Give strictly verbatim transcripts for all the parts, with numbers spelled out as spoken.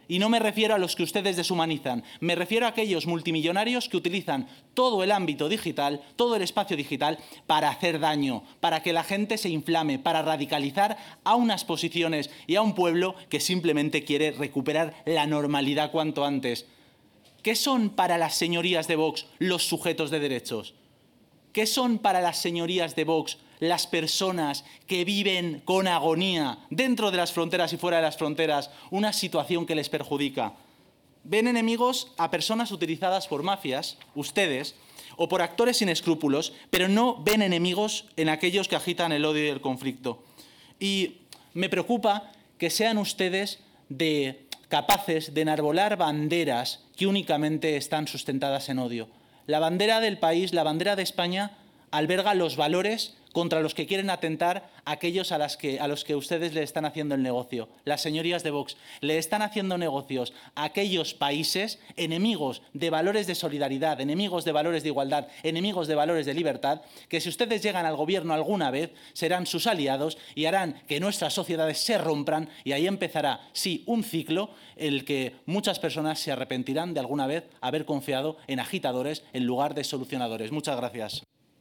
Y no me refiero a los que ustedes deshumanizan, me refiero a aquellos multimillonarios que utilizan todo el ámbito digital, todo el espacio digital, para hacer daño, para que la gente se inflame, para radicalizar a unas posiciones y a un pueblo que simplemente quiere recuperar la normalidad cuanto antes. ¿Qué son para las señorías de Vox los sujetos de derechos? ¿Qué son para las señorías de Vox las personas que viven con agonía dentro de las fronteras y fuera de las fronteras una situación que les perjudica? Ven enemigos a personas utilizadas por mafias, ustedes, o por actores sin escrúpulos, pero no ven enemigos en aquellos que agitan el odio y el conflicto. Y me preocupa que sean ustedes de, capaces de enarbolar banderas que únicamente están sustentadas en odio. La bandera del país, la bandera de España, alberga los valores contra los que quieren atentar aquellos a, las que, a los que ustedes le están haciendo el negocio. Las señorías de Vox le están haciendo negocios a aquellos países enemigos de valores de solidaridad, enemigos de valores de igualdad, enemigos de valores de libertad, que si ustedes llegan al gobierno alguna vez serán sus aliados y harán que nuestras sociedades se rompan, y ahí empezará, sí, un ciclo en el que muchas personas se arrepentirán de alguna vez haber confiado en agitadores en lugar de solucionadores. Muchas gracias.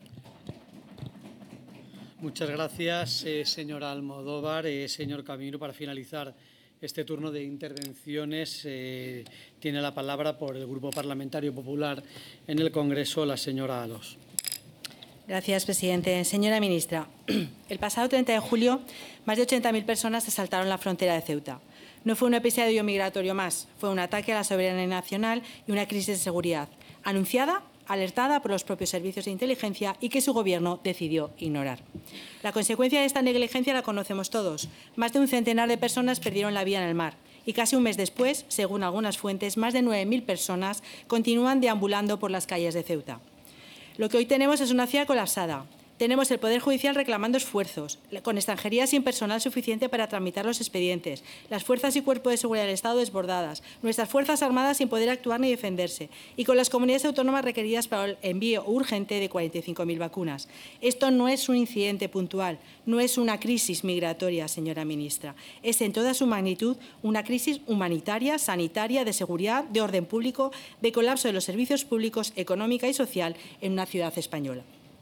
Muchas gracias, eh, señora Almodóvar. Eh, señor Camino, para finalizar este turno de intervenciones, eh, tiene la palabra por el Grupo Parlamentario Popular en el Congreso la señora Alós. Gracias, presidente. Señora ministra, el pasado treinta de julio, más de ochenta mil personas asaltaron la frontera de Ceuta. No fue un episodio migratorio más, fue un ataque a la soberanía nacional y una crisis de seguridad, anunciada, alertada por los propios servicios de inteligencia y que su Gobierno decidió ignorar. La consecuencia de esta negligencia la conocemos todos. Más de un centenar de personas perdieron la vida en el mar y casi un mes después, según algunas fuentes, más de nueve mil personas continúan deambulando por las calles de Ceuta. Lo que hoy tenemos es una ciudad colapsada. Tenemos el Poder Judicial reclamando esfuerzos, con extranjería sin personal suficiente para tramitar los expedientes, las fuerzas y cuerpos de seguridad del Estado desbordadas, nuestras Fuerzas Armadas sin poder actuar ni defenderse y con las comunidades autónomas requeridas para el envío urgente de cuarenta y cinco mil vacunas. Esto no es un incidente puntual, no es una crisis migratoria, señora ministra. Es en toda su magnitud una crisis humanitaria, sanitaria, de seguridad, de orden público, de colapso de los servicios públicos, económica y social en una ciudad española.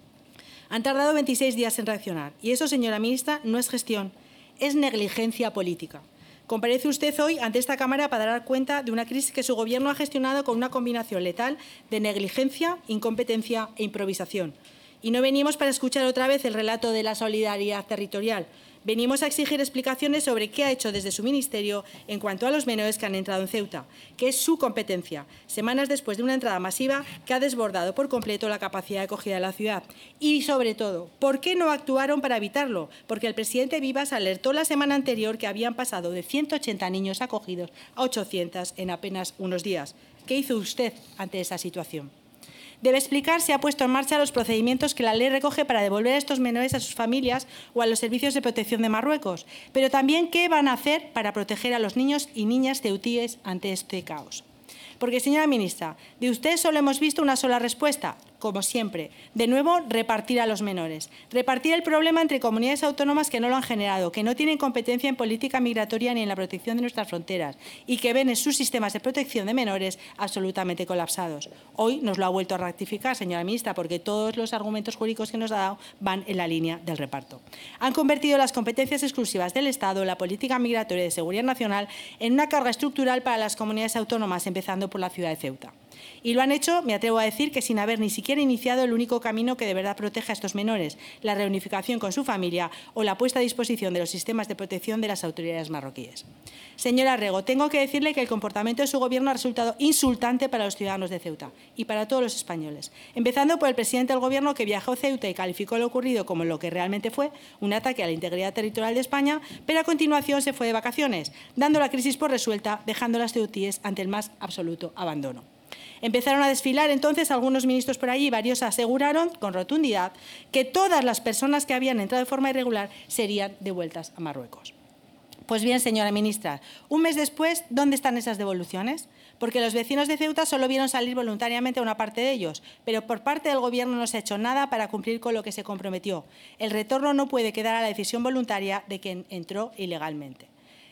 Han tardado veintiséis días en reaccionar y eso, señora ministra, no es gestión, es negligencia política. Comparece usted hoy ante esta Cámara para dar cuenta de una crisis que su Gobierno ha gestionado con una combinación letal de negligencia, incompetencia e improvisación. Y no venimos para escuchar otra vez el relato de la solidaridad territorial. Venimos a exigir explicaciones sobre qué ha hecho desde su ministerio en cuanto a los menores que han entrado en Ceuta, que es su competencia, semanas después de una entrada masiva que ha desbordado por completo la capacidad de acogida de la ciudad. Y, sobre todo, ¿por qué no actuaron para evitarlo? Porque el presidente Vivas alertó la semana anterior que habían pasado de ciento ochenta niños acogidos a ochocientos en apenas unos días. ¿Qué hizo usted ante esa situación? Debe explicar si ha puesto en marcha los procedimientos que la ley recoge para devolver a estos menores a sus familias o a los servicios de protección de Marruecos, pero también qué van a hacer para proteger a los niños y niñas ceutíes ante este caos. Porque, señora ministra, de usted solo hemos visto una sola respuesta, como siempre. De nuevo, repartir a los menores. Repartir el problema entre comunidades autónomas que no lo han generado, que no tienen competencia en política migratoria ni en la protección de nuestras fronteras y que ven en sus sistemas de protección de menores absolutamente colapsados. Hoy nos lo ha vuelto a rectificar, señora ministra, porque todos los argumentos jurídicos que nos ha dado van en la línea del reparto. Han convertido las competencias exclusivas del Estado, la política migratoria y de seguridad nacional, en una carga estructural para las comunidades autónomas, empezando por la ciudad de Ceuta. Y lo han hecho, me atrevo a decir, que sin haber ni siquiera iniciado el único camino que de verdad protege a estos menores, la reunificación con su familia o la puesta a disposición de los sistemas de protección de las autoridades marroquíes. Señora Rego, tengo que decirle que el comportamiento de su Gobierno ha resultado insultante para los ciudadanos de Ceuta y para todos los españoles, empezando por el presidente del Gobierno, que viajó a Ceuta y calificó lo ocurrido como lo que realmente fue, un ataque a la integridad territorial de España, pero a continuación se fue de vacaciones, dando la crisis por resuelta, dejando a las ceutíes ante el más absoluto abandono. Empezaron a desfilar entonces algunos ministros por allí y varios aseguraron con rotundidad que todas las personas que habían entrado de forma irregular serían devueltas a Marruecos. Pues bien, señora ministra, un mes después, ¿dónde están esas devoluciones? Porque los vecinos de Ceuta solo vieron salir voluntariamente a una parte de ellos, pero por parte del Gobierno no se ha hecho nada para cumplir con lo que se comprometió. El retorno no puede quedar a la decisión voluntaria de quien entró ilegalmente.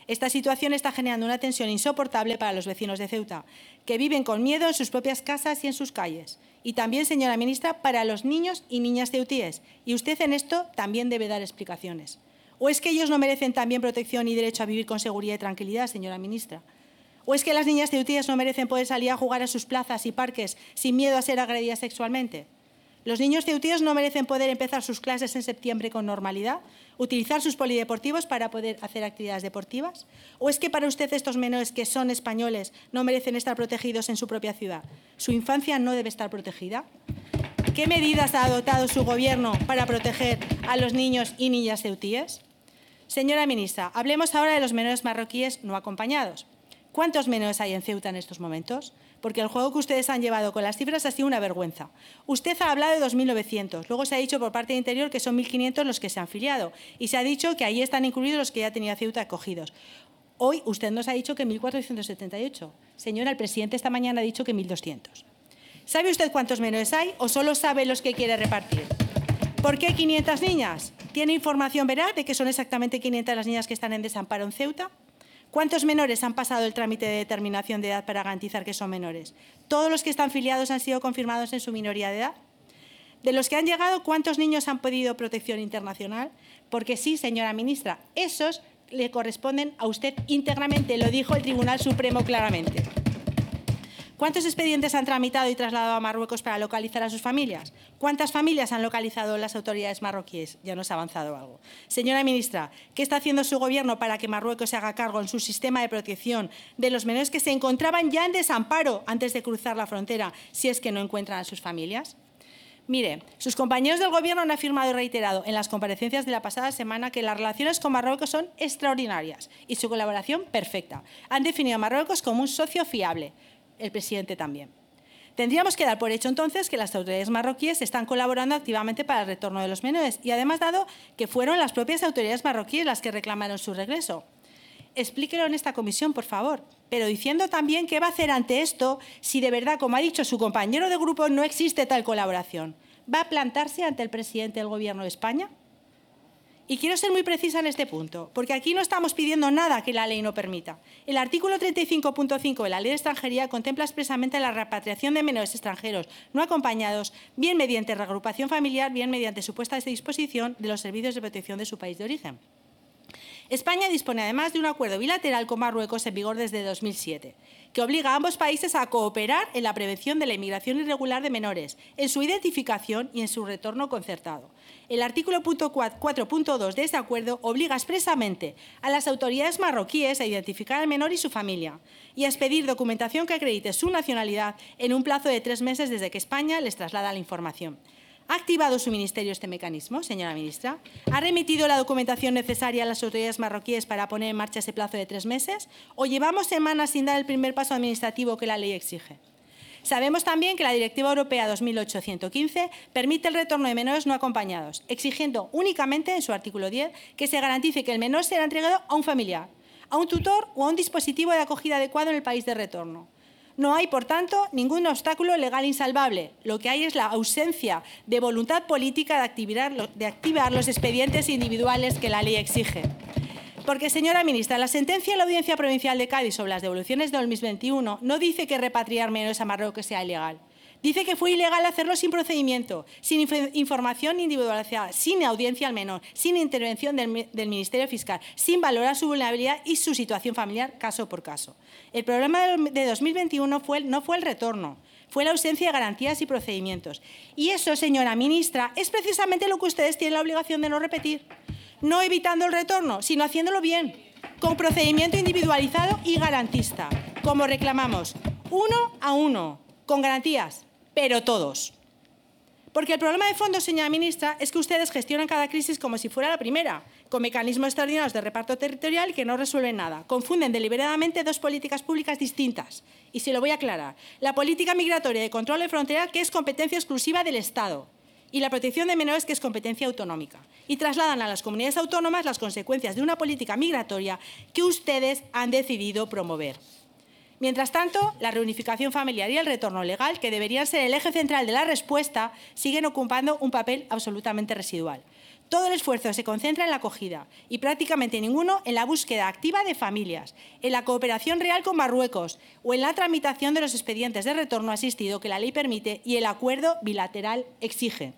Esta situación está generando una tensión insoportable para los vecinos de Ceuta, que viven con miedo en sus propias casas y en sus calles. Y también, señora ministra, para los niños y niñas ceutíes. Y usted en esto también debe dar explicaciones. ¿O es que ellos no merecen también protección y derecho a vivir con seguridad y tranquilidad, señora ministra? ¿O es que las niñas ceutíes no merecen poder salir a jugar a sus plazas y parques sin miedo a ser agredidas sexualmente? ¿Los niños ceutíes no merecen poder empezar sus clases en septiembre con normalidad? ¿Utilizar sus polideportivos para poder hacer actividades deportivas? ¿O es que para usted estos menores que son españoles no merecen estar protegidos en su propia ciudad? ¿Su infancia no debe estar protegida? ¿Qué medidas ha adoptado su Gobierno para proteger a los niños y niñas ceutíes? Señora ministra, hablemos ahora de los menores marroquíes no acompañados. ¿Cuántos menores hay en Ceuta en estos momentos? Porque el juego que ustedes han llevado con las cifras ha sido una vergüenza. Usted ha hablado de dos mil novecientos, luego se ha dicho por parte de Interior que son mil quinientos los que se han filiado y se ha dicho que ahí están incluidos los que ya tenía Ceuta acogidos. Hoy usted nos ha dicho que mil cuatrocientos setenta y ocho. Señora, el presidente esta mañana ha dicho que mil doscientos. ¿Sabe usted cuántos menores hay o solo sabe los que quiere repartir? ¿Por qué quinientas niñas? ¿Tiene información veraz de que son exactamente quinientas las niñas que están en desamparo en Ceuta? ¿Cuántos menores han pasado el trámite de determinación de edad para garantizar que son menores? ¿Todos los que están filiados han sido confirmados en su minoría de edad? De los que han llegado, ¿cuántos niños han pedido protección internacional? Porque sí, señora ministra, esos le corresponden a usted íntegramente, lo dijo el Tribunal Supremo claramente. ¿Cuántos expedientes han tramitado y trasladado a Marruecos para localizar a sus familias? ¿Cuántas familias han localizado las autoridades marroquíes? Ya nos ha avanzado algo. Señora ministra, ¿qué está haciendo su Gobierno para que Marruecos se haga cargo en su sistema de protección de los menores que se encontraban ya en desamparo antes de cruzar la frontera, si es que no encuentran a sus familias? Mire, sus compañeros del Gobierno han afirmado y reiterado en las comparecencias de la pasada semana que las relaciones con Marruecos son extraordinarias y su colaboración perfecta. Han definido a Marruecos como un socio fiable. El presidente también. Tendríamos que dar por hecho entonces que las autoridades marroquíes están colaborando activamente para el retorno de los menores y además dado que fueron las propias autoridades marroquíes las que reclamaron su regreso. Explíquelo en esta comisión, por favor, pero diciendo también qué va a hacer ante esto si de verdad, como ha dicho su compañero de grupo, no existe tal colaboración. ¿Va a plantarse ante el presidente del Gobierno de España? Y quiero ser muy precisa en este punto, porque aquí no estamos pidiendo nada que la ley no permita. El artículo treinta y cinco punto cinco de la Ley de Extranjería contempla expresamente la repatriación de menores extranjeros no acompañados, bien mediante reagrupación familiar, bien mediante su puesta a disposición de los servicios de protección de su país de origen. España dispone además de un acuerdo bilateral con Marruecos en vigor desde dos mil siete, que obliga a ambos países a cooperar en la prevención de la inmigración irregular de menores, en su identificación y en su retorno concertado. El artículo cuatro punto dos de este acuerdo obliga expresamente a las autoridades marroquíes a identificar al menor y su familia y a expedir documentación que acredite su nacionalidad en un plazo de tres meses desde que España les traslada la información. ¿Ha activado su ministerio este mecanismo, señora ministra? ¿Ha remitido la documentación necesaria a las autoridades marroquíes para poner en marcha ese plazo de tres meses? ¿O llevamos semanas sin dar el primer paso administrativo que la ley exige? Sabemos también que la Directiva Europea dos mil ocho ciento quince permite el retorno de menores no acompañados, exigiendo únicamente, en su artículo diez, que se garantice que el menor será entregado a un familiar, a un tutor o a un dispositivo de acogida adecuado en el país de retorno. No hay, por tanto, ningún obstáculo legal insalvable. Lo que hay es la ausencia de voluntad política de activar, de activar los expedientes individuales que la ley exige. Porque, señora ministra, la sentencia de la Audiencia Provincial de Cádiz sobre las devoluciones de dos mil veintiuno no dice que repatriar menores a Marruecos sea ilegal. Dice que fue ilegal hacerlo sin procedimiento, sin inf información individualizada, sin audiencia al menor, sin intervención del, del Ministerio Fiscal, sin valorar su vulnerabilidad y su situación familiar caso por caso. El problema de dos mil veintiuno fue, no fue el retorno, fue la ausencia de garantías y procedimientos. Y eso, señora ministra, es precisamente lo que ustedes tienen la obligación de no repetir. No evitando el retorno, sino haciéndolo bien, con procedimiento individualizado y garantista, como reclamamos, uno a uno, con garantías, pero todos. Porque el problema de fondo, señora ministra, es que ustedes gestionan cada crisis como si fuera la primera, con mecanismos extraordinarios de reparto territorial que no resuelven nada. Confunden deliberadamente dos políticas públicas distintas. Y se lo voy a aclarar. La política migratoria de control de frontera, que es competencia exclusiva del Estado, y la protección de menores, que es competencia autonómica. Y trasladan a las comunidades autónomas las consecuencias de una política migratoria que ustedes han decidido promover. Mientras tanto, la reunificación familiar y el retorno legal, que deberían ser el eje central de la respuesta, siguen ocupando un papel absolutamente residual. todo el esfuerzo se concentra en la acogida y prácticamente ninguno en la búsqueda activa de familias, en la cooperación real con Marruecos o en la tramitación de los expedientes de retorno asistido que la ley permite y el acuerdo bilateral exige.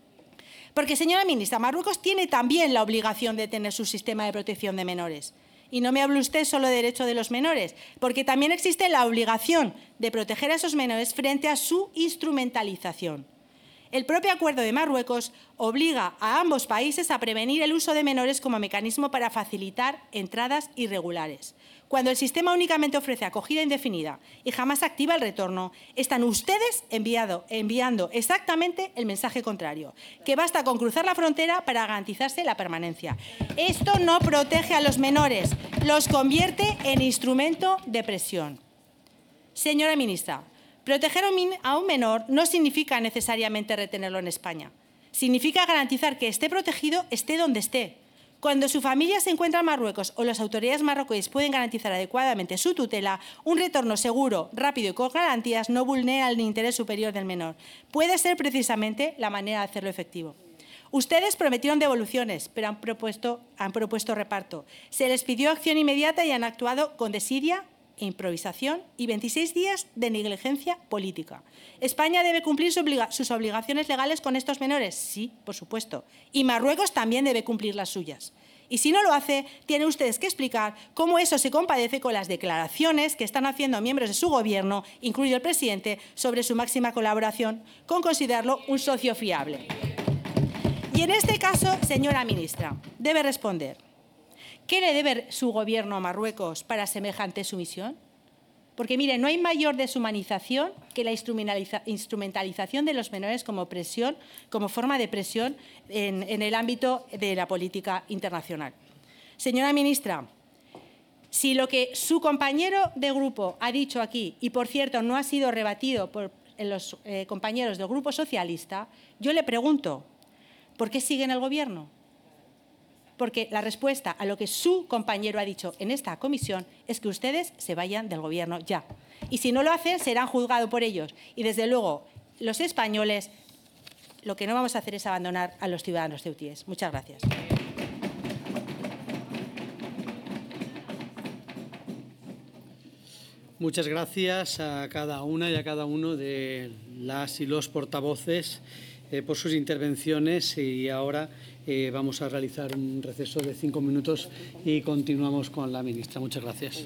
Porque, señora ministra, Marruecos tiene también la obligación de tener su sistema de protección de menores. Y no me hable usted solo de derecho de los menores, porque también existe la obligación de proteger a esos menores frente a su instrumentalización. El propio acuerdo de Marruecos obliga a ambos países a prevenir el uso de menores como mecanismo para facilitar entradas irregulares. Cuando el sistema únicamente ofrece acogida indefinida y jamás activa el retorno, están ustedes enviado, enviando exactamente el mensaje contrario, que basta con cruzar la frontera para garantizarse la permanencia. Esto no protege a los menores, los convierte en instrumento de presión. Señora ministra, proteger a un menor no significa necesariamente retenerlo en España. Significa garantizar que esté protegido, esté donde esté. Cuando su familia se encuentra en Marruecos o las autoridades marroquíes pueden garantizar adecuadamente su tutela, un retorno seguro, rápido y con garantías no vulnera el interés superior del menor. Puede ser precisamente la manera de hacerlo efectivo. Ustedes prometieron devoluciones, pero han propuesto, han propuesto reparto. Se les pidió acción inmediata y han actuado con desidia, improvisación y veintiséis días de negligencia política. ¿España debe cumplir sus obligaciones legales con estos menores? Sí, por supuesto. Y Marruecos también debe cumplir las suyas. Y si no lo hace, tienen ustedes que explicar cómo eso se compadece con las declaraciones que están haciendo miembros de su gobierno, incluido el presidente, sobre su máxima colaboración, con considerarlo un socio fiable. Y en este caso, señora ministra, debe responder. ¿Qué le debe su gobierno a Marruecos para semejante sumisión? Porque, mire, no hay mayor deshumanización que la instrumentaliza instrumentalización de los menores como presión, como forma de presión en, en el ámbito de la política internacional. Señora ministra, si lo que su compañero de grupo ha dicho aquí, y por cierto no ha sido rebatido por los eh, compañeros del Grupo Socialista, yo le pregunto, ¿por qué sigue en el Gobierno? Porque la respuesta a lo que su compañero ha dicho en esta comisión es que ustedes se vayan del Gobierno ya. Y si no lo hacen, serán juzgados por ellos. Y, desde luego, los españoles, lo que no vamos a hacer es abandonar a los ciudadanos ceutíes. Muchas gracias. Muchas gracias a cada una y a cada uno de las y los portavoces eh, por sus intervenciones. Y ahora Eh, vamos a realizar un receso de cinco minutos y continuamos con la ministra. Muchas gracias.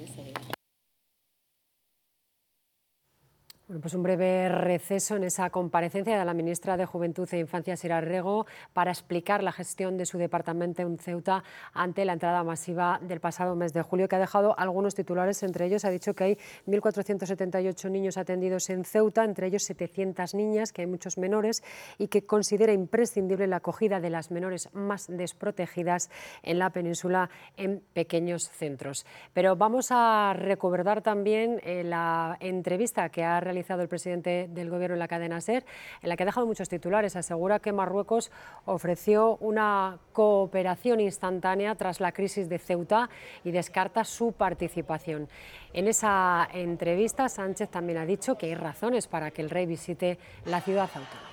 Bueno, pues un breve receso en esa comparecencia de la ministra de Juventud e Infancia, Sira Rego, para explicar la gestión de su departamento en Ceuta ante la entrada masiva del pasado mes de julio, que ha dejado algunos titulares. Entre ellos ha dicho que hay mil cuatrocientos setenta y ocho niños atendidos en Ceuta, entre ellos setecientas niñas, que hay muchos menores, y que considera imprescindible la acogida de las menores más desprotegidas en la península en pequeños centros. Pero vamos a recordar también eh, la entrevista que ha realizado el presidente del Gobierno en la cadena SER, en la que ha dejado muchos titulares. Asegura que Marruecos ofreció una cooperación instantánea tras la crisis de Ceuta y descarta su participación. En esa entrevista, Sánchez también ha dicho que hay razones para que el rey visite la ciudad autónoma.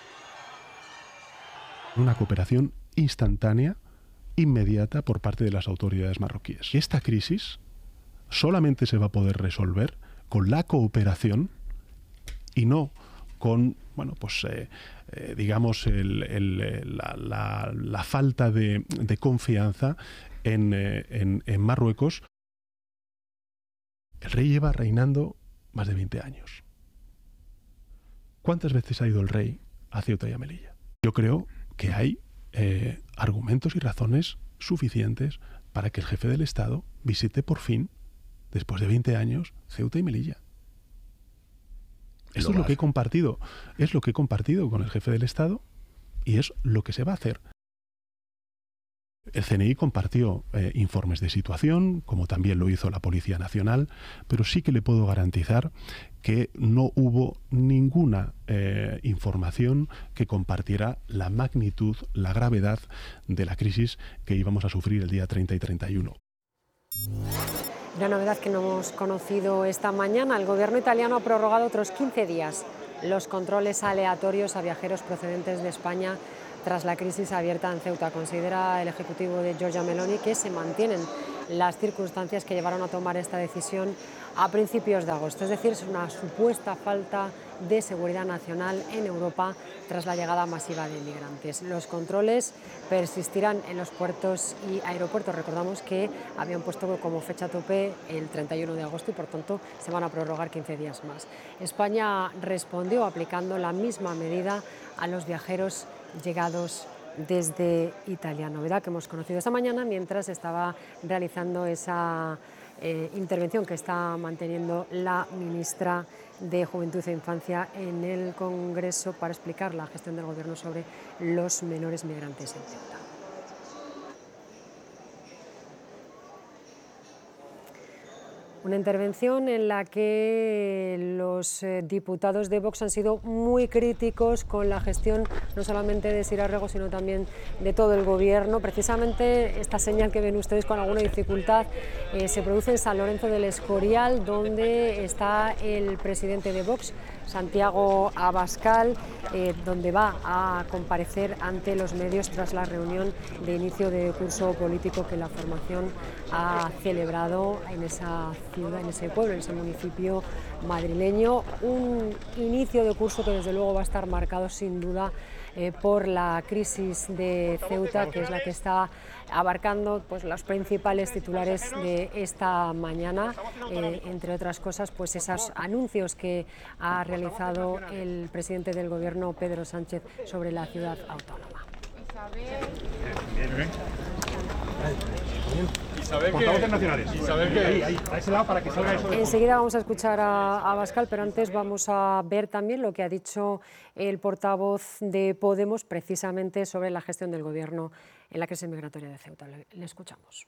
Una cooperación instantánea, inmediata por parte de las autoridades marroquíes. Esta crisis solamente se va a poder resolver con la cooperación y no con, bueno, pues eh, eh, digamos, el, el, la, la, la falta de, de confianza en, eh, en, en Marruecos. El rey lleva reinando más de veinte años. ¿Cuántas veces ha ido el rey a Ceuta y a Melilla? Yo creo que hay eh, argumentos y razones suficientes para que el jefe del Estado visite por fin, después de veinte años, Ceuta y Melilla. Esto es lo que he compartido, es lo que he compartido con el jefe del Estado y es lo que se va a hacer. El C N I compartió eh, informes de situación, como también lo hizo la Policía Nacional, pero sí que le puedo garantizar que no hubo ninguna eh, información que compartiera la magnitud, la gravedad de la crisis que íbamos a sufrir el día treinta y treinta y uno. Una novedad que no hemos conocido esta mañana: el gobierno italiano ha prorrogado otros quince días los controles aleatorios a viajeros procedentes de España tras la crisis abierta en Ceuta. Considera el ejecutivo de Giorgia Meloni que se mantienen las circunstancias que llevaron a tomar esta decisión a principios de agosto. Es decir, es una supuesta falta de seguridad nacional en Europa tras la llegada masiva de inmigrantes. Los controles persistirán en los puertos y aeropuertos. Recordamos que habían puesto como fecha tope el treinta y uno de agosto y por tanto se van a prorrogar quince días más. España respondió aplicando la misma medida a los viajeros llegados desde Italia. Novedad que hemos conocido esta mañana mientras estaba realizando esa eh, intervención que está manteniendo la ministra de Juventud e Infancia en el Congreso para explicar la gestión del Gobierno sobre los menores migrantes en Ceuta. Una intervención en la que los diputados de Vox han sido muy críticos con la gestión no solamente de Sira Rego, sino también de todo el Gobierno. Precisamente esta señal que ven ustedes con alguna dificultad eh, se produce en San Lorenzo del Escorial, donde está el presidente de Vox, Santiago Abascal, eh, donde va a comparecer ante los medios tras la reunión de inicio de curso político que la formación ha celebrado en esa ciudad, en ese pueblo, en ese municipio madrileño. Un inicio de curso que desde luego va a estar marcado sin duda eh, por la crisis de Ceuta, que es la que está abarcando pues, los principales titulares de esta mañana, eh, entre otras cosas, pues esos anuncios que ha realizado el presidente del Gobierno, Pedro Sánchez, sobre la ciudad autónoma. Enseguida vamos a escuchar a Abascal, pero antes vamos a ver también lo que ha dicho el portavoz de Podemos precisamente sobre la gestión del Gobierno en la crisis migratoria de Ceuta. Le, le escuchamos.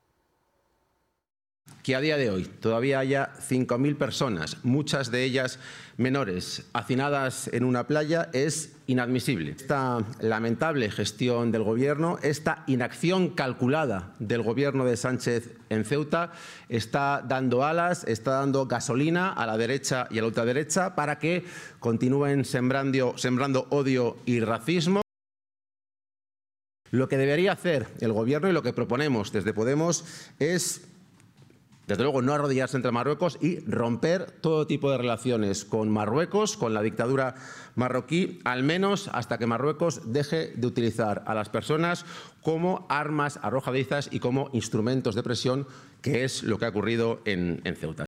Que a día de hoy todavía haya cinco mil personas, muchas de ellas menores, hacinadas en una playa es inadmisible. Esta lamentable gestión del Gobierno, esta inacción calculada del Gobierno de Sánchez en Ceuta está dando alas, está dando gasolina a la derecha y a la ultraderecha para que continúen sembrando, sembrando odio y racismo. Lo que debería hacer el Gobierno y lo que proponemos desde Podemos es, desde luego, no arrodillarse entre Marruecos y romper todo tipo de relaciones con Marruecos, con la dictadura marroquí, al menos hasta que Marruecos deje de utilizar a las personas como armas arrojadizas y como instrumentos de presión, que es lo que ha ocurrido en, en Ceuta.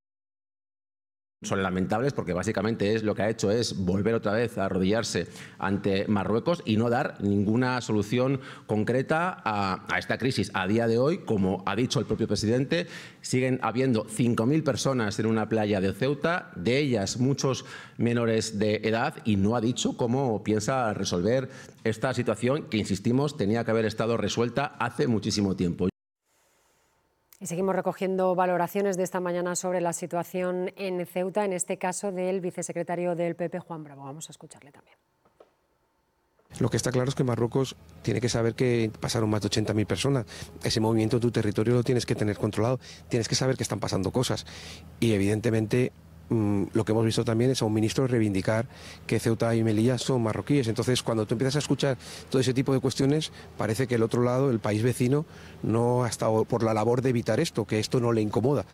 Son lamentables porque básicamente es lo que ha hecho es volver otra vez a arrodillarse ante Marruecos y no dar ninguna solución concreta a, a esta crisis. A día de hoy, como ha dicho el propio presidente, siguen habiendo cinco mil personas en una playa de Ceuta, de ellas muchos menores de edad, y no ha dicho cómo piensa resolver esta situación que, insistimos, tenía que haber estado resuelta hace muchísimo tiempo. Y seguimos recogiendo valoraciones de esta mañana sobre la situación en Ceuta, en este caso del vicesecretario del P P, Juan Bravo. Vamos a escucharle también. Lo que está claro es que Marruecos tiene que saber que pasaron más de ochenta mil personas. Ese movimiento en tu territorio lo tienes que tener controlado. Tienes que saber que están pasando cosas. Y evidentemente lo que hemos visto también es a un ministro reivindicar que Ceuta y Melilla son marroquíes. Entonces, cuando tú empiezas a escuchar todo ese tipo de cuestiones, parece que el otro lado, el país vecino, no ha estado por la labor de evitar esto, que esto no le incomoda.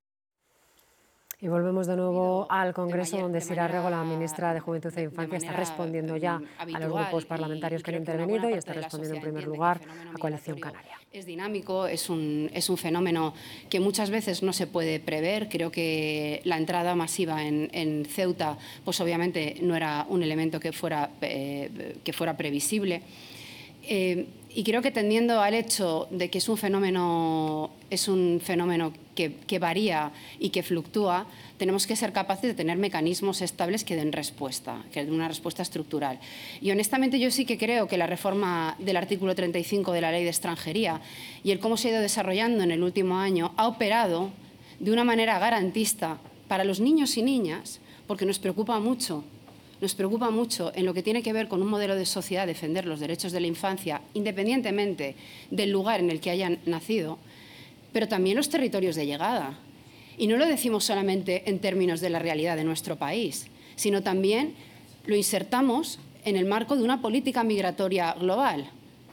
Y volvemos de nuevo al Congreso, donde Sira Rego, la ministra de Juventud e Infancia, está respondiendo ya a los grupos parlamentarios que han intervenido y está respondiendo en primer lugar a Coalición Canaria. Es dinámico, es un, es un fenómeno que muchas veces no se puede prever. Creo que la entrada masiva en, en Ceuta, pues obviamente no era un elemento que fuera, eh, que fuera previsible. Eh, y creo que tendiendo al hecho de que es un fenómeno, es un fenómeno que, que varía y que fluctúa, tenemos que ser capaces de tener mecanismos estables que den respuesta, que den una respuesta estructural. Y honestamente yo sí que creo que la reforma del artículo treinta y cinco de la Ley de Extranjería y el cómo se ha ido desarrollando en el último año ha operado de una manera garantista para los niños y niñas, porque nos preocupa mucho Nos preocupa mucho en lo que tiene que ver con un modelo de sociedad, defender los derechos de la infancia, independientemente del lugar en el que hayan nacido, pero también los territorios de llegada. Y no lo decimos solamente en términos de la realidad de nuestro país, sino también lo insertamos en el marco de una política migratoria global.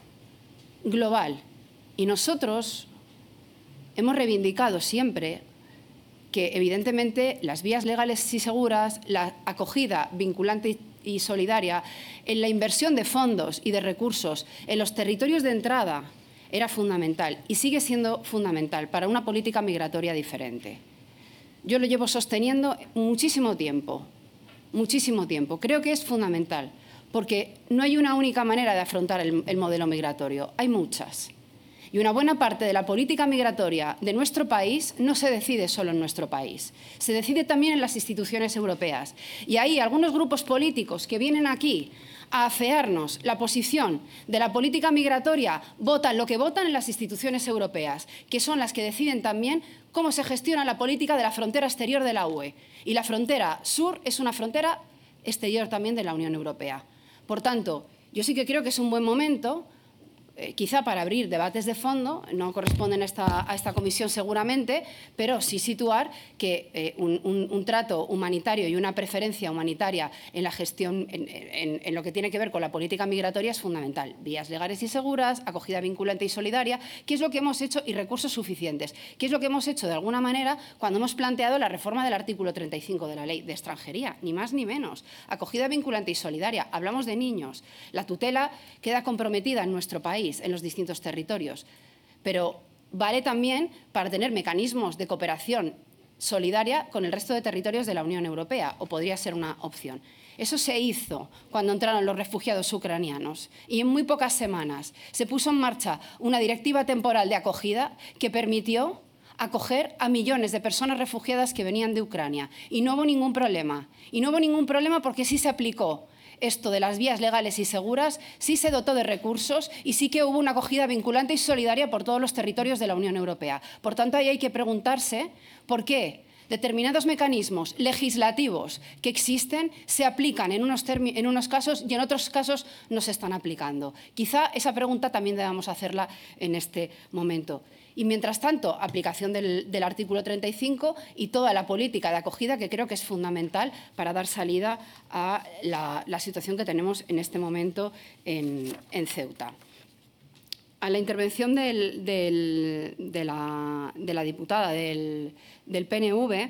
Global. Y nosotros hemos reivindicado siempre que, evidentemente, las vías legales y seguras, la acogida vinculante y solidaria, en la inversión de fondos y de recursos en los territorios de entrada era fundamental y sigue siendo fundamental para una política migratoria diferente. Yo lo llevo sosteniendo muchísimo tiempo, muchísimo tiempo. Creo que es fundamental, porque no hay una única manera de afrontar el, el modelo migratorio, hay muchas. Y una buena parte de la política migratoria de nuestro país no se decide solo en nuestro país, se decide también en las instituciones europeas. Y ahí algunos grupos políticos que vienen aquí a afearnos la posición de la política migratoria votan lo que votan en las instituciones europeas, que son las que deciden también cómo se gestiona la política de la frontera exterior de la U E. Y la frontera sur es una frontera exterior también de la Unión Europea. Por tanto, yo sí que creo que es un buen momento, Eh, quizá para abrir debates de fondo, no corresponden a esta, a esta comisión seguramente, pero sí situar que eh, un, un, un trato humanitario y una preferencia humanitaria en la gestión, en, en, en lo que tiene que ver con la política migratoria es fundamental. Vías legales y seguras, acogida vinculante y solidaria, que es lo que hemos hecho, y recursos suficientes, que es lo que hemos hecho de alguna manera cuando hemos planteado la reforma del artículo treinta y cinco de la Ley de Extranjería, ni más ni menos. Acogida vinculante y solidaria, hablamos de niños. La tutela queda comprometida en nuestro país, en los distintos territorios, pero vale también para tener mecanismos de cooperación solidaria con el resto de territorios de la Unión Europea, o podría ser una opción. Eso se hizo cuando entraron los refugiados ucranianos y en muy pocas semanas se puso en marcha una directiva temporal de acogida que permitió acoger a millones de personas refugiadas que venían de Ucrania. Y no hubo ningún problema. Y no hubo ningún problema porque sí se aplicó esto de las vías legales y seguras, sí se dotó de recursos y sí que hubo una acogida vinculante y solidaria por todos los territorios de la Unión Europea. Por tanto, ahí hay que preguntarse por qué determinados mecanismos legislativos que existen se aplican en unos, en unos casos y en otros casos no se están aplicando. Quizá esa pregunta también debamos hacerla en este momento. Y, mientras tanto, aplicación del, del artículo treinta y cinco y toda la política de acogida, que creo que es fundamental para dar salida a la, la situación que tenemos en este momento en, en Ceuta. A la intervención del, del, de, la, de la diputada del, del P N V,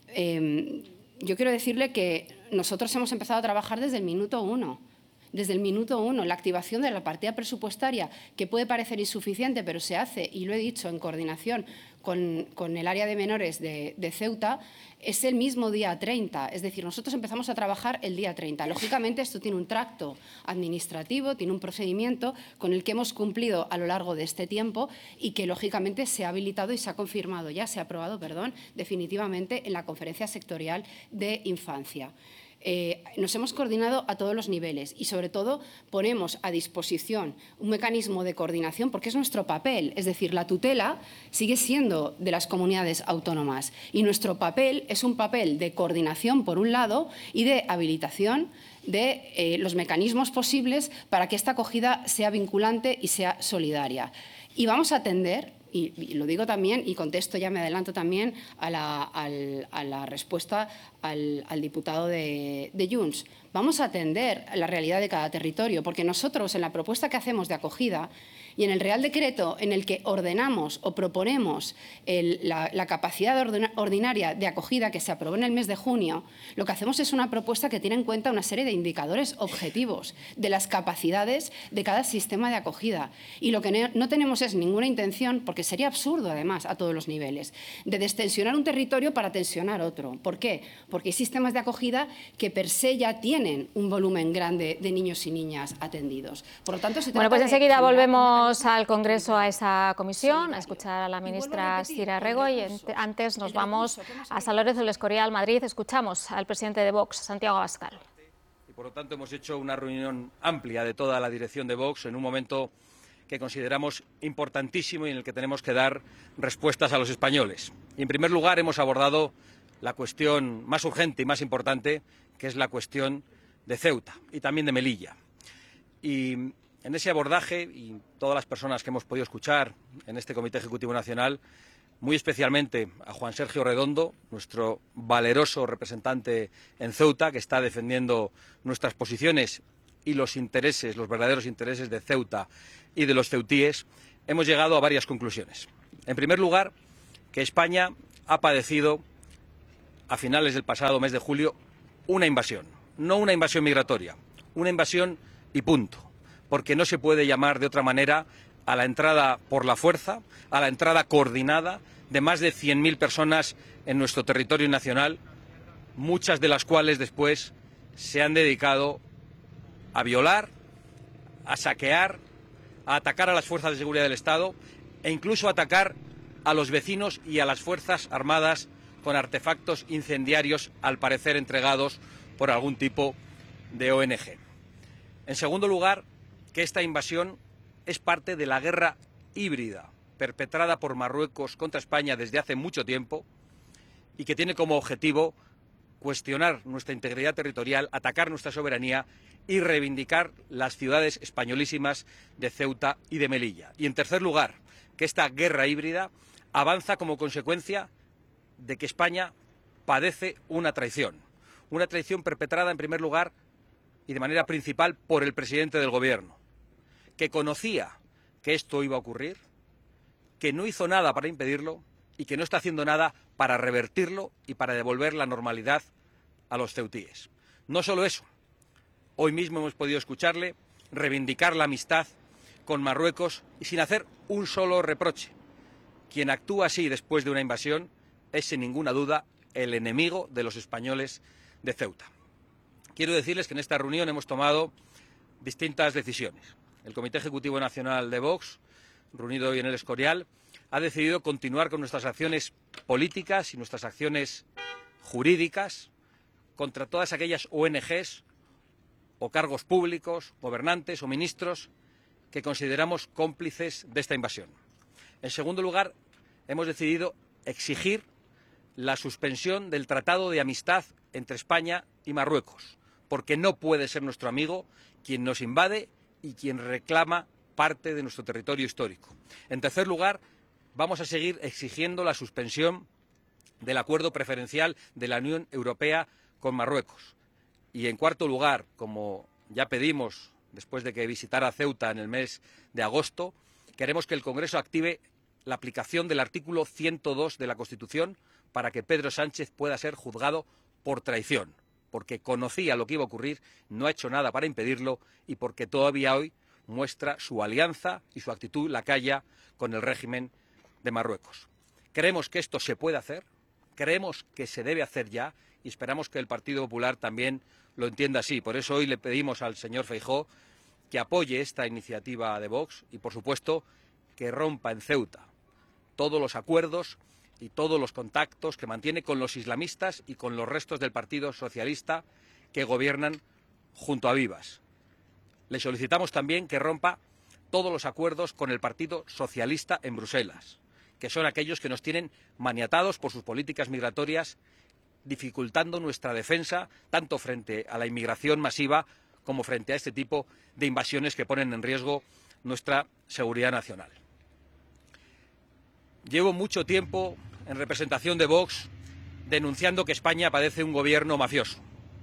eh, yo quiero decirle que nosotros hemos empezado a trabajar desde el minuto uno. Desde el minuto uno, la activación de la partida presupuestaria, que puede parecer insuficiente, pero se hace, y lo he dicho, en coordinación con, con el área de menores de, de Ceuta, es el mismo día treinta. Es decir, nosotros empezamos a trabajar el día treinta. Lógicamente, esto tiene un tracto administrativo, tiene un procedimiento con el que hemos cumplido a lo largo de este tiempo y que, lógicamente, se ha habilitado y se ha confirmado, ya se ha aprobado, perdón, definitivamente en la Conferencia Sectorial de Infancia. Eh, nos hemos coordinado a todos los niveles y, sobre todo, ponemos a disposición un mecanismo de coordinación porque es nuestro papel. Es decir, la tutela sigue siendo de las comunidades autónomas y nuestro papel es un papel de coordinación, por un lado, y de habilitación de eh, los mecanismos posibles para que esta acogida sea vinculante y sea solidaria. Y vamos a atender, y, y lo digo también, y contesto, ya me adelanto también a la, al, a la respuesta al, al diputado de, de Junts, vamos a atender la realidad de cada territorio, porque nosotros, en la propuesta que hacemos de acogida y en el Real Decreto en el que ordenamos o proponemos el, la, la capacidad ordinaria de acogida que se aprobó en el mes de junio, lo que hacemos es una propuesta que tiene en cuenta una serie de indicadores objetivos de las capacidades de cada sistema de acogida. Y lo que no tenemos es ninguna intención, porque sería absurdo además a todos los niveles, de destensionar un territorio para tensionar otro. ¿Por qué? Porque hay sistemas de acogida que per se ya tienen un volumen grande de niños y niñas atendidos. Por lo tanto, se bueno, pues enseguida de... volvemos al Congreso, a esa comisión, a escuchar a la ministra Sira Rego, y antes nos vamos a San Lorenzo del Escorial, Madrid. Escuchamos al presidente de Vox, Santiago Abascal. Y por lo tanto hemos hecho una reunión amplia de toda la dirección de Vox en un momento que consideramos importantísimo y en el que tenemos que dar respuestas a los españoles. Y, en primer lugar, hemos abordado la cuestión más urgente y más importante, que es la cuestión de Ceuta y también de Melilla. Y en ese abordaje, y todas las personas que hemos podido escuchar en este Comité Ejecutivo Nacional, muy especialmente a Juan Sergio Redondo, nuestro valeroso representante en Ceuta, que está defendiendo nuestras posiciones y los intereses, los verdaderos intereses de Ceuta y de los ceutíes, hemos llegado a varias conclusiones. En primer lugar, que España ha padecido, a finales del pasado mes de julio, una invasión. No una invasión migratoria, una invasión y punto. Porque no se puede llamar de otra manera a la entrada por la fuerza, a la entrada coordinada de más de cien mil personas en nuestro territorio nacional, muchas de las cuales después se han dedicado a violar, a saquear, a atacar a las fuerzas de seguridad del Estado e incluso a atacar a los vecinos y a las Fuerzas Armadas con artefactos incendiarios, al parecer entregados por algún tipo de O N G. En segundo lugar, que esta invasión es parte de la guerra híbrida perpetrada por Marruecos contra España desde hace mucho tiempo y que tiene como objetivo cuestionar nuestra integridad territorial, atacar nuestra soberanía y reivindicar las ciudades españolísimas de Ceuta y de Melilla. Y en tercer lugar, que esta guerra híbrida avanza como consecuencia de que España padece una traición. Una traición perpetrada en primer lugar y de manera principal por el presidente del Gobierno, que conocía que esto iba a ocurrir, que no hizo nada para impedirlo y que no está haciendo nada para revertirlo y para devolver la normalidad a los ceutíes. No solo eso, hoy mismo hemos podido escucharle reivindicar la amistad con Marruecos y sin hacer un solo reproche. Quien actúa así después de una invasión es sin ninguna duda el enemigo de los españoles de Ceuta. Quiero decirles que en esta reunión hemos tomado distintas decisiones. El Comité Ejecutivo Nacional de Vox, reunido hoy en El Escorial, ha decidido continuar con nuestras acciones políticas y nuestras acciones jurídicas contra todas aquellas O N Ges o cargos públicos, gobernantes o ministros que consideramos cómplices de esta invasión. En segundo lugar, hemos decidido exigir la suspensión del Tratado de Amistad entre España y Marruecos, porque no puede ser nuestro amigo quien nos invade y quien reclama parte de nuestro territorio histórico. En tercer lugar, vamos a seguir exigiendo la suspensión del acuerdo preferencial de la Unión Europea con Marruecos. Y en cuarto lugar, como ya pedimos después de que visitara Ceuta en el mes de agosto, queremos que el Congreso active la aplicación del artículo ciento dos de la Constitución para que Pedro Sánchez pueda ser juzgado por traición, porque conocía lo que iba a ocurrir, no ha hecho nada para impedirlo y porque todavía hoy muestra su alianza y su actitud lacaya con el régimen de Marruecos. Creemos que esto se puede hacer, creemos que se debe hacer ya y esperamos que el Partido Popular también lo entienda así. Por eso hoy le pedimos al señor Feijóo que apoye esta iniciativa de Vox y, por supuesto, que rompa en Ceuta todos los acuerdos y todos los contactos que mantiene con los islamistas y con los restos del Partido Socialista que gobiernan junto a Vivas. Le solicitamos también que rompa todos los acuerdos con el Partido Socialista en Bruselas, que son aquellos que nos tienen maniatados por sus políticas migratorias, dificultando nuestra defensa tanto frente a la inmigración masiva como frente a este tipo de invasiones que ponen en riesgo nuestra seguridad nacional. Llevo mucho tiempo en representación de Vox denunciando que España padece un gobierno mafioso.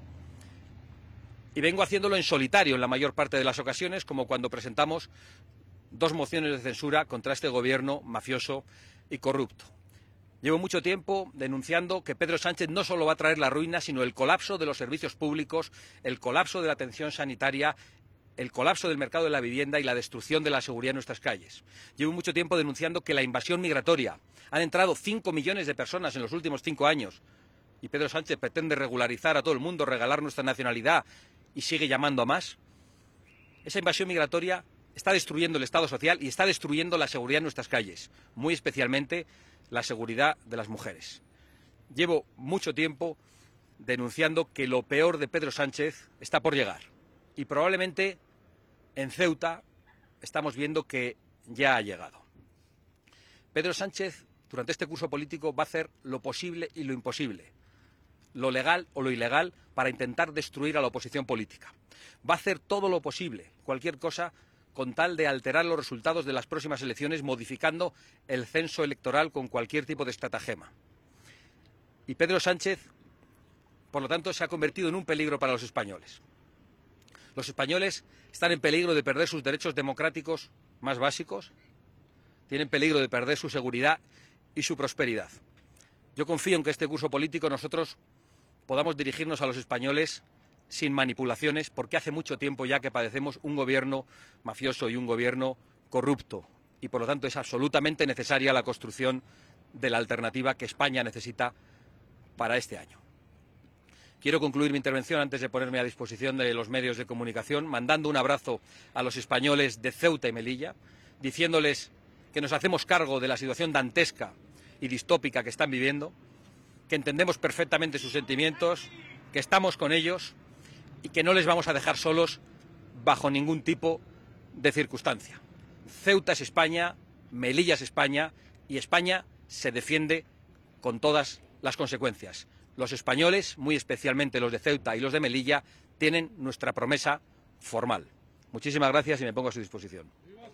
Y vengo haciéndolo en solitario en la mayor parte de las ocasiones, como cuando presentamos dos mociones de censura contra este gobierno mafioso y corrupto. Llevo mucho tiempo denunciando que Pedro Sánchez no solo va a traer la ruina, sino el colapso de los servicios públicos, el colapso de la atención sanitaria, el colapso del mercado de la vivienda y la destrucción de la seguridad en nuestras calles. Llevo mucho tiempo denunciando que la invasión migratoria, han entrado cinco millones de personas en los últimos cinco años y Pedro Sánchez pretende regularizar a todo el mundo, regalar nuestra nacionalidad y sigue llamando a más. Esa invasión migratoria está destruyendo el Estado social y está destruyendo la seguridad en nuestras calles, muy especialmente la seguridad de las mujeres. Llevo mucho tiempo denunciando que lo peor de Pedro Sánchez está por llegar y probablemente en Ceuta estamos viendo que ya ha llegado. Pedro Sánchez, durante este curso político, va a hacer lo posible y lo imposible, lo legal o lo ilegal, para intentar destruir a la oposición política. Va a hacer todo lo posible, cualquier cosa, con tal de alterar los resultados de las próximas elecciones, modificando el censo electoral con cualquier tipo de estratagema. Y Pedro Sánchez, por lo tanto, se ha convertido en un peligro para los españoles. Los españoles están en peligro de perder sus derechos democráticos más básicos, tienen peligro de perder su seguridad y su prosperidad. Yo confío en que este curso político nosotros podamos dirigirnos a los españoles sin manipulaciones, porque hace mucho tiempo ya que padecemos un gobierno mafioso y un gobierno corrupto, y por lo tanto es absolutamente necesaria la construcción de la alternativa que España necesita para este año. Quiero concluir mi intervención, antes de ponerme a disposición de los medios de comunicación, mandando un abrazo a los españoles de Ceuta y Melilla, diciéndoles que nos hacemos cargo de la situación dantesca y distópica que están viviendo, que entendemos perfectamente sus sentimientos, que estamos con ellos y que no les vamos a dejar solos bajo ningún tipo de circunstancia. Ceuta es España, Melilla es España y España se defiende con todas las consecuencias. Los españoles, muy especialmente los de Ceuta y los de Melilla, tienen nuestra promesa formal. Muchísimas gracias y me pongo a su disposición.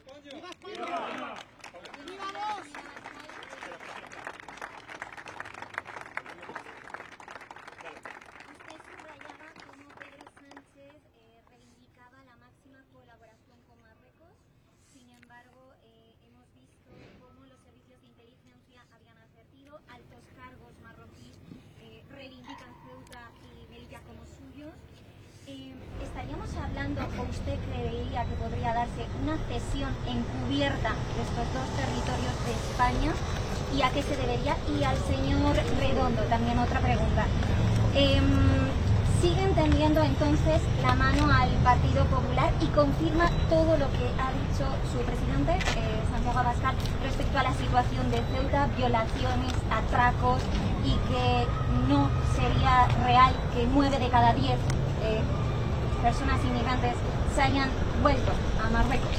Altos cargos marroquíes eh, reivindican Ceuta y Melilla como suyos. Eh, ¿Estaríamos hablando, o usted creería que podría darse una cesión encubierta de estos dos territorios de España? ¿Y a qué se debería? Y al señor Redondo, también otra pregunta. Eh, ¿Siguen tendiendo entonces la mano al Partido Popular y confirma todo lo que ha dicho su presidente, eh, Santiago Abascal, respecto a la situación de Ceuta, violaciones, atracos, y que no sería real que nueve de cada diez eh, personas inmigrantes se hayan vuelto a Marruecos?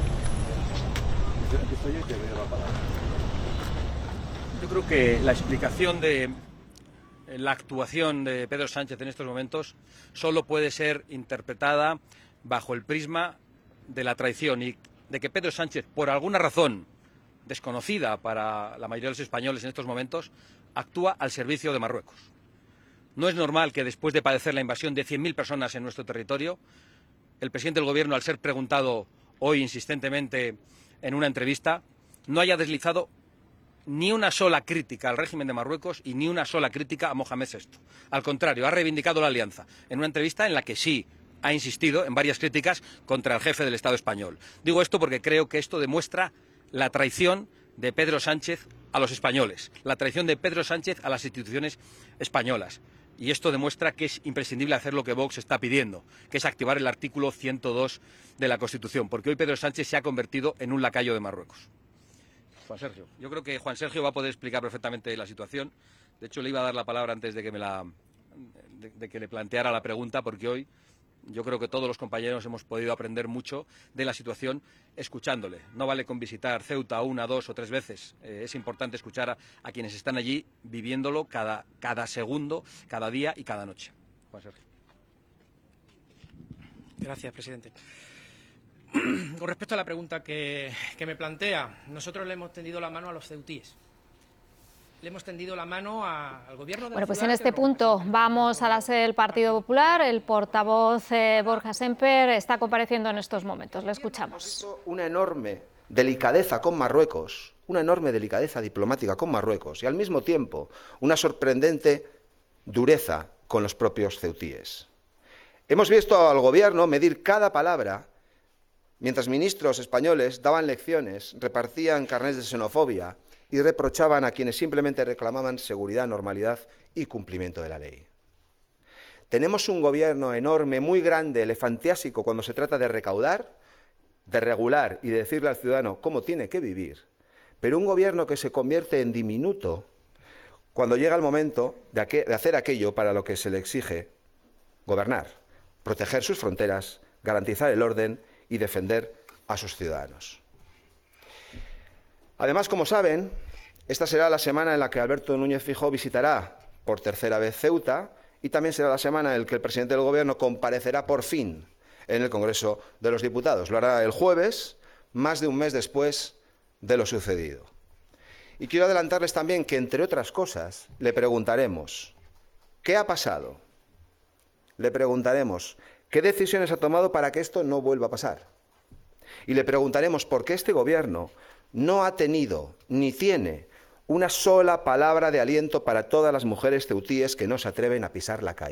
Yo creo que la explicación de la actuación de Pedro Sánchez en estos momentos solo puede ser interpretada bajo el prisma de la traición y de que Pedro Sánchez, por alguna razón desconocida para la mayoría de los españoles en estos momentos, actúa al servicio de Marruecos. No es normal que después de padecer la invasión de cien mil personas en nuestro territorio, el presidente del Gobierno, al ser preguntado hoy insistentemente en una entrevista, no haya deslizado ni una sola crítica al régimen de Marruecos y ni una sola crítica a Mohamed sexto. Al contrario, ha reivindicado la alianza en una entrevista en la que sí ha insistido en varias críticas contra el jefe del Estado español. Digo esto porque creo que esto demuestra la traición de Pedro Sánchez a los españoles, la traición de Pedro Sánchez a las instituciones españolas. Y esto demuestra que es imprescindible hacer lo que Vox está pidiendo, que es activar el artículo ciento dos de la Constitución, porque hoy Pedro Sánchez se ha convertido en un lacayo de Marruecos. Juan Sergio. Yo creo que Juan Sergio va a poder explicar perfectamente la situación. De hecho, le iba a dar la palabra antes de que, me la, de, de que le planteara la pregunta, porque hoy yo creo que todos los compañeros hemos podido aprender mucho de la situación escuchándole. No vale con visitar Ceuta una, dos o tres veces. Eh, es importante escuchar a, a quienes están allí viviéndolo cada, cada segundo, cada día y cada noche. Juan Sergio. Gracias, presidente. Con respecto a la pregunta que, que me plantea, nosotros le hemos tendido la mano a los ceutíes. Le hemos tendido la mano a, al gobierno de la Bueno, pues ciudad en este punto vamos a la sede del Partido Popular. El portavoz eh, Borja Semper está compareciendo en estos momentos. Le escuchamos. Una enorme delicadeza con Marruecos, una enorme delicadeza diplomática con Marruecos y al mismo tiempo una sorprendente dureza con los propios ceutíes. Hemos visto al gobierno medir cada palabra mientras ministros españoles daban lecciones, repartían carnets de xenofobia y reprochaban a quienes simplemente reclamaban seguridad, normalidad y cumplimiento de la ley. Tenemos un gobierno enorme, muy grande, elefantiásico cuando se trata de recaudar, de regular y de decirle al ciudadano cómo tiene que vivir, pero un gobierno que se convierte en diminuto cuando llega el momento de, aqu- de hacer aquello para lo que se le exige gobernar, proteger sus fronteras, garantizar el orden y defender a sus ciudadanos. Además, como saben, esta será la semana en la que Alberto Núñez Feijóo visitará por tercera vez Ceuta y también será la semana en la que el presidente del Gobierno comparecerá por fin en el Congreso de los Diputados. Lo hará el jueves, más de un mes después de lo sucedido. Y quiero adelantarles también que, entre otras cosas, le preguntaremos ¿qué ha pasado? Le preguntaremos ¿Qué decisiones ha tomado para que esto no vuelva a pasar? Y le preguntaremos por qué este Gobierno no ha tenido ni tiene una sola palabra de aliento para todas las mujeres ceutíes que no se atreven a pisar la calle.